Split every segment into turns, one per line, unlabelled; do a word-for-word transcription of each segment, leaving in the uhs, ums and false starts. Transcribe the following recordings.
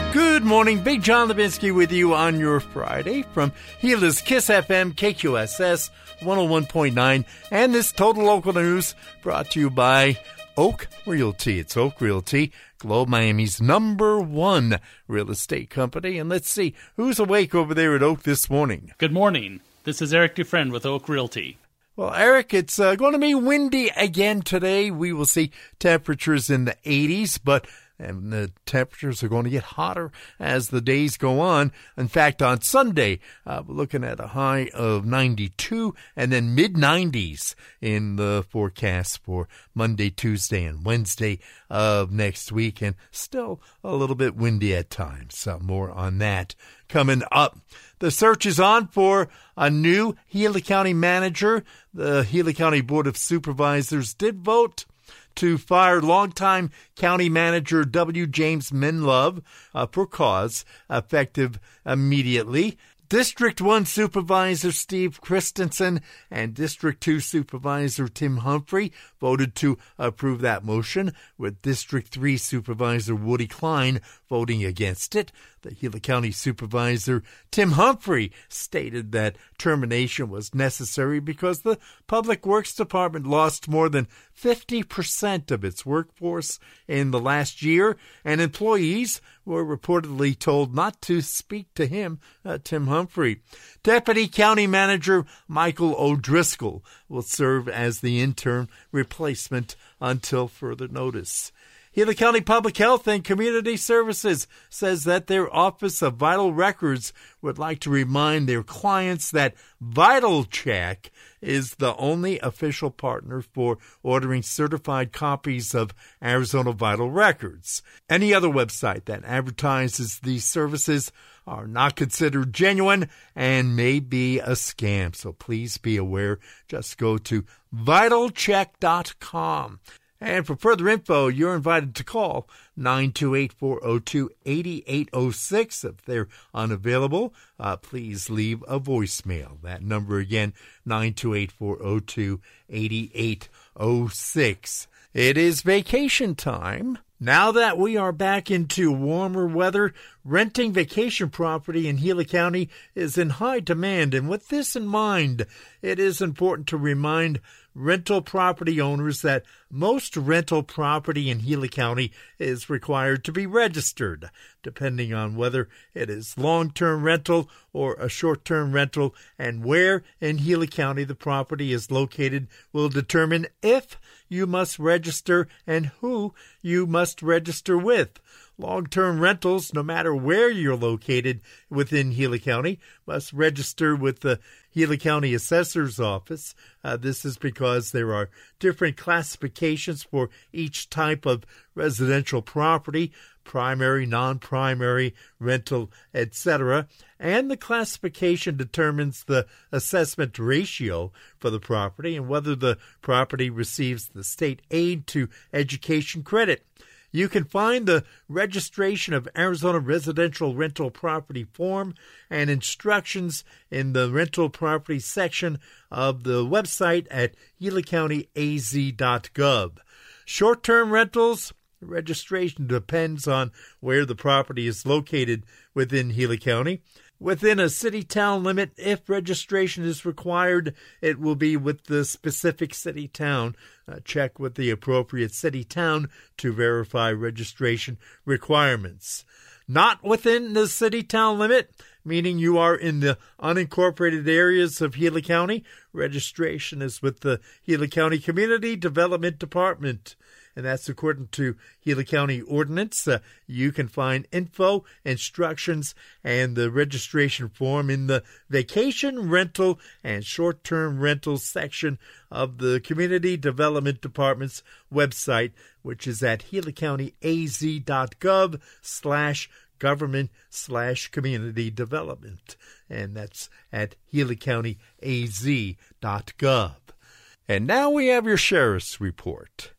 Good morning, Big John Levinsky with you on your Friday from Gila's Kiss F M, K Q S S one oh one point nine, and this Total Local News brought to you by Oak Realty. It's Oak Realty, Globe Miami's number one real estate company. And let's see who's awake over there at Oak this morning.
Good morning. This is Eric Dufresne with Oak Realty.
Well, Eric, it's uh, going to be windy again today. We will see temperatures in the eighties, but and the temperatures are going to get hotter as the days go on. In fact, on Sunday, uh, we're looking at a high of ninety-two and then mid-nineties in the forecast for Monday, Tuesday, and Wednesday of next week. And still a little bit windy at times. So more on that coming up. The search is on for a new Gila County manager. The Gila County Board of Supervisors did vote to fire longtime county manager W. James Minlove uh, for cause, effective immediately. District one Supervisor Steve Christensen and District two Supervisor Tim Humphrey voted to approve that motion, with District three Supervisor Woody Klein voting against it. The Gila County Supervisor Tim Humphrey stated that termination was necessary because the Public Works Department lost more than fifty percent of its workforce in the last year, and employees were reportedly told not to speak to him, uh, Tim Humphrey. Deputy County Manager Michael O'Driscoll will serve as the interim replacement until further notice. Gila County Public Health and Community Services says that their Office of Vital Records would like to remind their clients that VitalCheck is the only official partner for ordering certified copies of Arizona Vital Records. Any other website that advertises these services are not considered genuine and may be a scam. So please be aware. Just go to vital check dot com. And for further info, you're invited to call nine two eight, four oh two, eight eight oh six. If they're unavailable, uh, please leave a voicemail. That number again, nine two eight, four oh two, eight eight oh six. It is vacation time. Now that we are back into warmer weather, renting vacation property in Gila County is in high demand. And with this in mind, it is important to remind rental property owners that most rental property in Gila County is required to be registered. Depending on whether it is long-term rental or a short-term rental and where in Gila County the property is located will determine if you must register and who you must register with. Long-term rentals, no matter where you're located within Gila County, must register with the Gila County Assessor's Office. Uh, this is because there are different classifications for each type of residential property, primary, non-primary, rental, et cetera. And the classification determines the assessment ratio for the property and whether the property receives the state aid to education credit. You can find the registration of Arizona residential rental property form and instructions in the rental property section of the website at gila county a z dot gov. Short-term rentals, registration depends on where the property is located within Gila County. Within a city-town limit, if registration is required, it will be with the specific city-town. Uh, check with the appropriate city-town to verify registration requirements. Not within the city-town limit, meaning you are in the unincorporated areas of Gila County, registration is with the Gila County Community Development Department. And that's according to Gila County Ordinance. Uh, you can find info, instructions, and the registration form in the Vacation Rental and Short-Term Rental section of the Community Development Department's website, which is at gila county a z dot gov slash government slash community development. And that's at gila county a z dot gov. And now we have your Sheriff's Report.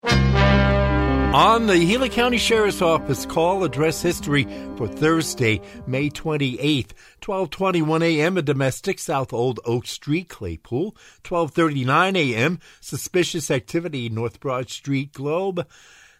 On the Gila County Sheriff's Office call address history for Thursday, May twenty-eighth, twelve twenty-one a.m. a domestic, South Old Oak Street, Claypool. twelve thirty-nine a.m. suspicious activity, North Broad Street, Globe.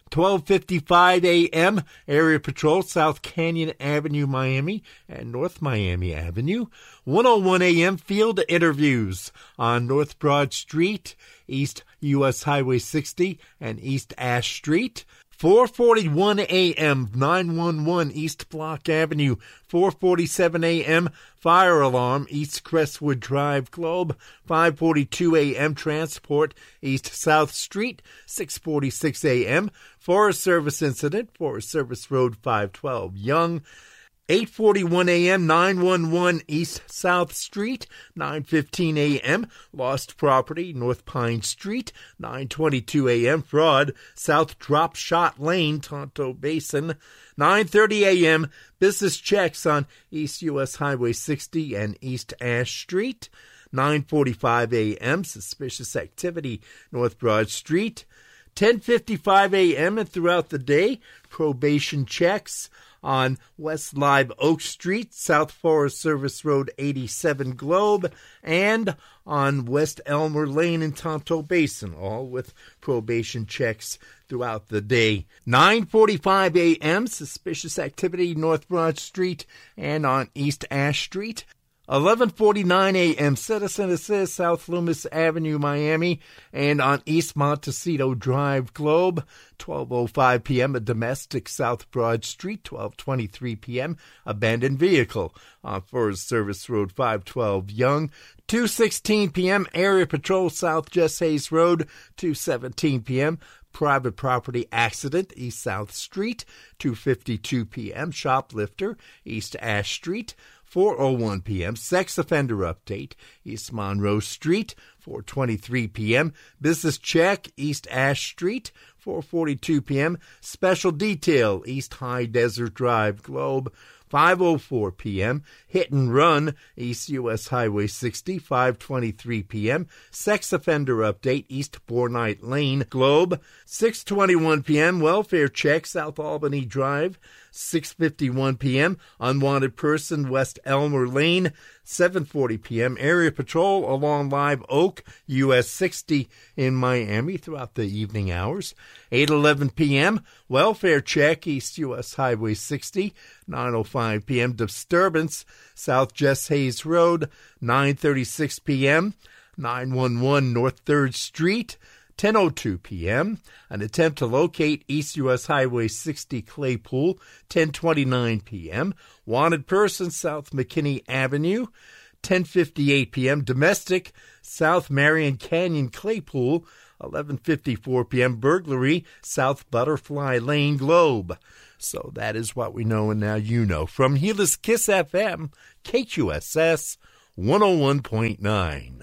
twelve fifty-five a.m., Area Patrol, South Canyon Avenue, Miami, and North Miami Avenue. one oh one a.m., Field Interviews on North Broad Street, East U S Highway sixty, and East Ash Street. four forty-one a.m., nine one one East Block Avenue. four forty-seven a.m., Fire Alarm, East Crestwood Drive, Globe. five forty-two a.m., Transport, East South Street. six forty-six a.m., Forest Service Incident, Forest Service Road five twelve, Young. eight forty-one a.m., nine one one East South Street. nine fifteen a.m., Lost Property, North Pine Street. nine twenty-two a.m., Fraud, South Drop Shot Lane, Tonto Basin. nine thirty a.m., Business Checks on East U S Highway sixty and East Ash Street. nine forty-five a.m., Suspicious Activity, North Broad Street. ten fifty-five a.m. and throughout the day, Probation Checks on West Live Oak Street, South Forest Service Road eighty-seven, Globe, and on West Elmer Lane in Tonto Basin, all with probation checks throughout the day. nine forty-five a.m., Suspicious Activity, North Broad Street, and on East Ash Street. eleven forty-nine a.m., Citizen Assist, South Loomis Avenue, Miami, and on East Montecito Drive, Globe. twelve oh five p.m., a domestic, South Broad Street. twelve twenty-three p.m., abandoned vehicle on Forest Service Road five twelve, Young. two sixteen p.m., Area Patrol, South Jess Hayes Road. two seventeen p.m., private property accident, East South Street. two fifty-two p.m., shoplifter, East Ash Street. four oh one p.m., sex offender update, East Monroe Street. four twenty-three p.m., business check, East Ash Street. four forty-two p.m., special detail, East High Desert Drive, Globe. five oh four p.m., hit and run, East U S Highway sixty. five twenty-three p.m., sex offender update, East Bornite Lane, Globe. six twenty-one p.m., welfare check, South Albany Drive. six fifty-one p.m., unwanted person, West Elmer Lane. seven forty p.m., Area Patrol along Live Oak, U S sixty in Miami throughout the evening hours. eight eleven p.m., welfare check, East U S Highway sixty. nine oh five p.m., disturbance, South Jess Hayes Road. nine thirty-six p.m., nine one one North third Street. ten oh two p.m., an attempt to locate East U S Highway sixty, Claypool. ten twenty-nine p.m., wanted person, South McKinney Avenue. ten fifty-eight p.m., domestic, South Marion Canyon, Claypool. eleven fifty-four p.m., burglary, South Butterfly Lane, Globe. So that is what we know, and now you know. From Gila Kiss F M, K Q S S one oh one point nine.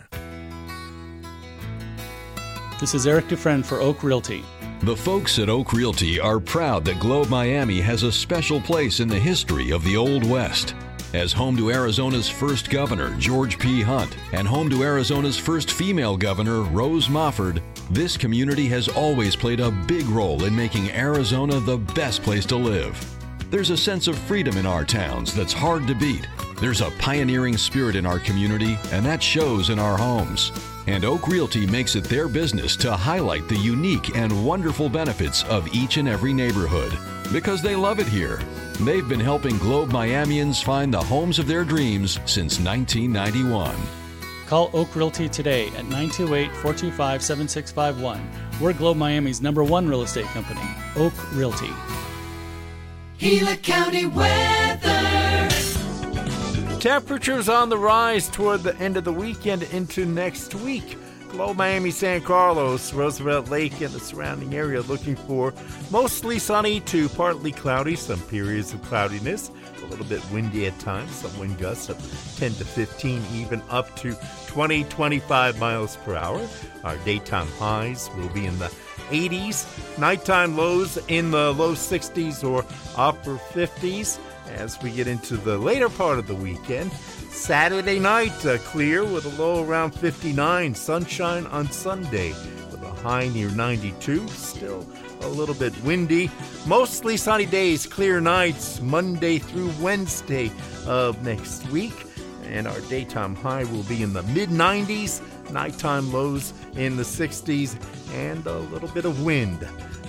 This is Eric Dufresne for Oak Realty.
The folks at Oak Realty are proud that Globe Miami has a special place in the history of the Old West. As home to Arizona's first governor, George P. Hunt, and home to Arizona's first female governor, Rose Mofford, this community has always played a big role in making Arizona the best place to live. There's a sense of freedom in our towns that's hard to beat. There's a pioneering spirit in our community, and that shows in our homes. And Oak Realty makes it their business to highlight the unique and wonderful benefits of each and every neighborhood, because they love it here. They've been helping Globe Miamians find the homes of their dreams since nineteen ninety-one.
Call Oak Realty today at nine two eight, four two five, seven six five one. We're Globe Miami's number one real estate company, Oak Realty.
Gila County weather.
Temperatures on the rise toward the end of the weekend into next week. Globe Miami, San Carlos, Roosevelt Lake, and the surrounding area looking for mostly sunny to partly cloudy, some periods of cloudiness, a little bit windy at times, some wind gusts of ten to fifteen, even up to twenty, twenty-five miles per hour. Our daytime highs will be in the eighties, nighttime lows in the low sixties or upper fifties. As we get into the later part of the weekend, Saturday night, uh, clear with a low around fifty-nine. Sunshine on Sunday with a high near ninety-two. Still a little bit windy. Mostly sunny days, clear nights, Monday through Wednesday of next week. And our daytime high will be in the mid nineties. Nighttime lows in the sixties and a little bit of wind.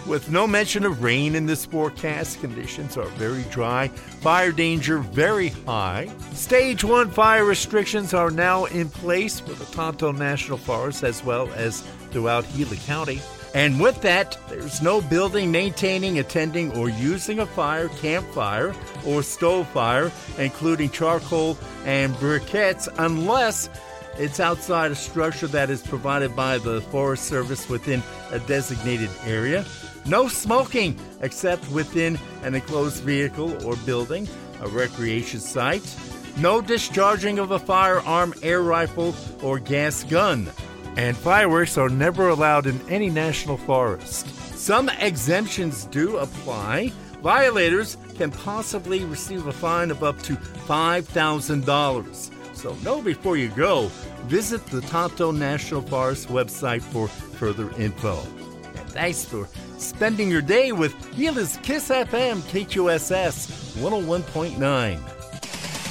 With no mention of rain in this forecast, conditions are very dry, fire danger very high. Stage one fire restrictions are now in place for the Tonto National Forest as well as throughout Gila County. And with that, there's no building, maintaining, attending, or using a fire, campfire, or stove fire, including charcoal and briquettes, unless it's outside a structure that is provided by the Forest Service within a designated area. No smoking except within an enclosed vehicle or building, a recreation site. No discharging of a firearm, air rifle, or gas gun. And fireworks are never allowed in any national forest. Some exemptions do apply. Violators can possibly receive a fine of up to five thousand dollars. So know before you go. Visit the Tonto National Forest website for further info. And thanks for spending your day with Gila's Kiss F M K Q S S one oh one point nine.